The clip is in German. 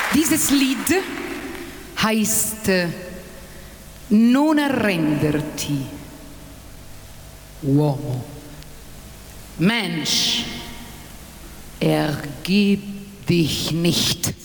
Dieses Lied heißt Non arrenderti, uomo. Mensch, ergib dich nicht.